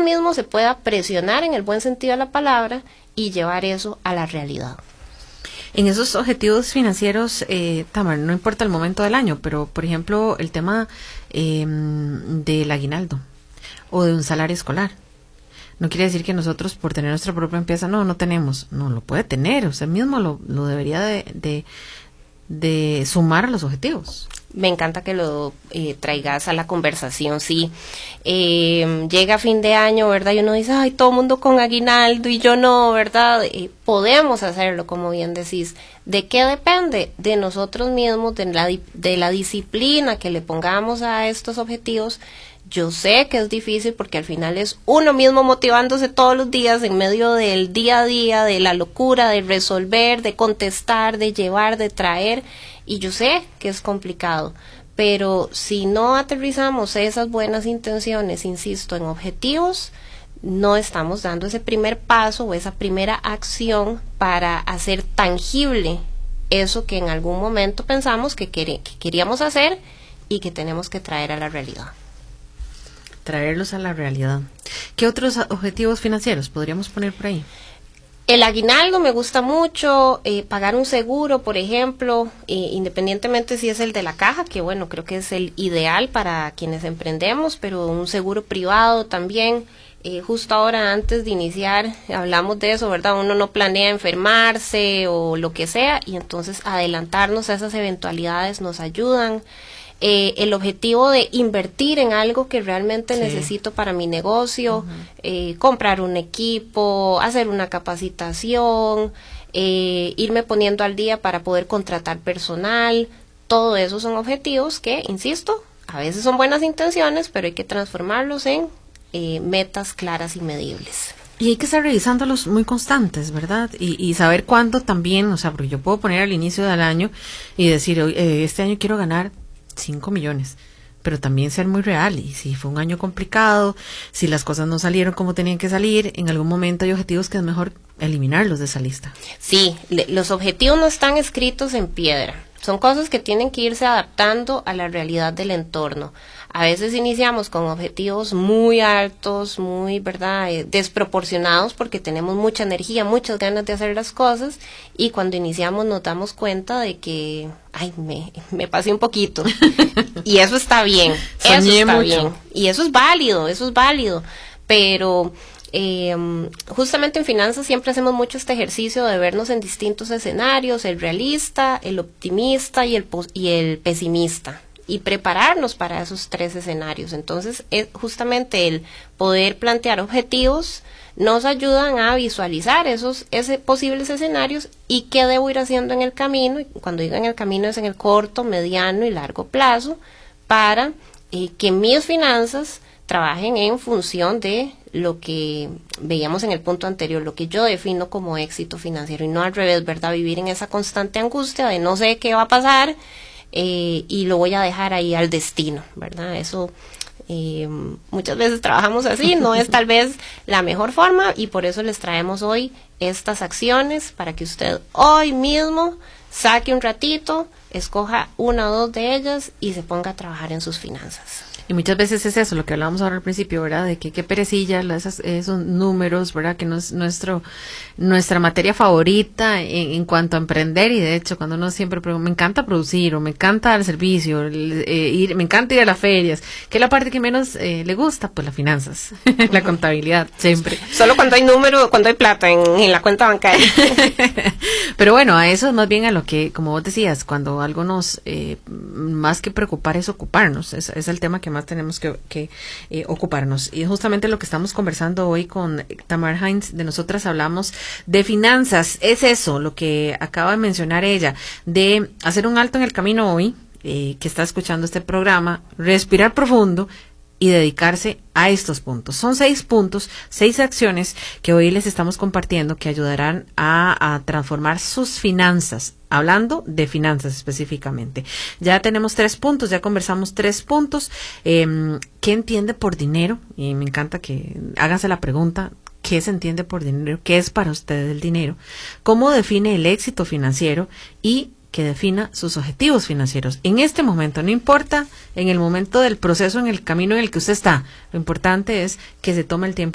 mismo se pueda presionar en el buen sentido de la palabra y llevar eso a la realidad. En esos objetivos financieros, Tamar, no importa el momento del año, pero por ejemplo el tema del aguinaldo o de un salario escolar. No quiere decir que nosotros por tener nuestra propia empresa no tenemos, no lo puede tener, usted mismo lo debería de sumar a los objetivos. Me encanta que lo traigas a la conversación, sí. Llega fin de año, ¿verdad? Y uno dice, ay, todo el mundo con aguinaldo y yo no, ¿verdad? Podemos hacerlo, como bien decís. ¿De qué depende? De nosotros mismos, de la disciplina que le pongamos a estos objetivos. Yo sé que es difícil porque al final es uno mismo motivándose todos los días en medio del día a día, de la locura, de resolver, de contestar, de llevar, de traer. Y yo sé que es complicado, pero si no aterrizamos esas buenas intenciones, insisto, en objetivos, no estamos dando ese primer paso o esa primera acción para hacer tangible eso que en algún momento pensamos que queríamos hacer y que tenemos que traer a la realidad. Traerlos a la realidad. ¿Qué otros objetivos financieros podríamos poner por ahí? El aguinaldo me gusta mucho, pagar un seguro, por ejemplo, independientemente si es el de la caja, que bueno, creo que es el ideal para quienes emprendemos, pero un seguro privado también. Justo ahora antes de iniciar hablamos de eso, ¿verdad? Uno no planea enfermarse o lo que sea, y entonces adelantarnos a esas eventualidades nos ayudan. El objetivo de invertir en algo que realmente necesito para mi negocio, comprar un equipo, hacer una capacitación, irme poniendo al día para poder contratar personal, todo eso son objetivos que, insisto, a veces son buenas intenciones, pero hay que transformarlos en metas claras y medibles. Y hay que estar revisándolos muy constantes, ¿verdad? Y saber cuándo también, o sea, porque yo puedo poner al inicio del año y decir, este año quiero ganar 5 millones, pero también ser muy real, y si fue un año complicado, si las cosas no salieron como tenían que salir, en algún momento hay objetivos que es mejor eliminarlos de esa lista. Sí, los objetivos no están escritos en piedra, son cosas que tienen que irse adaptando a la realidad del entorno. A veces iniciamos con objetivos muy altos, muy, ¿verdad?, desproporcionados porque tenemos mucha energía, muchas ganas de hacer las cosas, y cuando iniciamos nos damos cuenta de que, ay, me pasé un poquito. Y eso está bien, bien. Y eso es válido, pero justamente en finanzas siempre hacemos mucho este ejercicio de vernos en distintos escenarios, el realista, el optimista y el pesimista, y prepararnos para esos tres escenarios. Entonces, justamente el poder plantear objetivos nos ayudan a visualizar esos posibles escenarios y qué debo ir haciendo en el camino. Y cuando digo en el camino es en el corto, mediano y largo plazo, para que mis finanzas trabajen en función de lo que veíamos en el punto anterior, lo que yo defino como éxito financiero, y no al revés, ¿verdad? Vivir en esa constante angustia de no sé qué va a pasar, y lo voy a dejar ahí al destino, ¿verdad? Eso muchas veces trabajamos así, no es tal vez la mejor forma, y por eso les traemos hoy estas acciones para que usted hoy mismo saque un ratito, escoja una o dos de ellas y se ponga a trabajar en sus finanzas. Y muchas veces es eso, lo que hablábamos ahora al principio, ¿verdad? De que qué perecilla, esos números, ¿verdad? Que no es nuestra materia favorita en cuanto a emprender, y de hecho cuando uno siempre me encanta producir, o me encanta dar servicio, me encanta ir a las ferias, ¿qué es la parte que menos le gusta? Pues las finanzas, la contabilidad, siempre. Solo cuando hay número, cuando hay plata en la cuenta bancaria. Pero bueno, a eso es más bien a lo que, como vos decías, cuando algo nos, más que preocupar es ocuparnos, es el tema que más tenemos que ocuparnos, y justamente lo que estamos conversando hoy con Tamar Hines. De nosotras hablamos de finanzas, es eso lo que acaba de mencionar ella, de hacer un alto en el camino hoy, que está escuchando este programa, respirar profundo y dedicarse a estos puntos. Son 6 puntos, 6 acciones que hoy les estamos compartiendo que ayudarán a transformar sus finanzas, hablando de finanzas específicamente. Ya tenemos 3 puntos, ya conversamos 3 puntos. ¿Qué entiende por dinero? Y me encanta que háganse la pregunta, ¿qué se entiende por dinero? ¿Qué es para usted el dinero? ¿Cómo define el éxito financiero? Y que defina sus objetivos financieros. En este momento, no importa en el momento del proceso, en el camino en el que usted está, lo importante es que se tome el tiempo